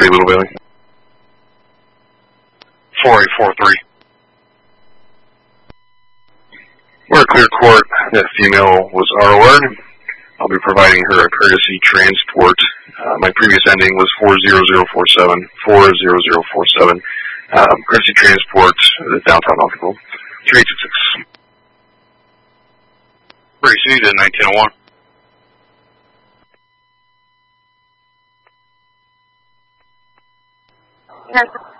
Tree, Little Bailey. 4843. We're clear court. That female was RO'd. I'll be providing her a courtesy transport. My previous ending was 40047. 40047. Courtesy transport, downtown Elkville. 3866. Proceed to 1901. Yes.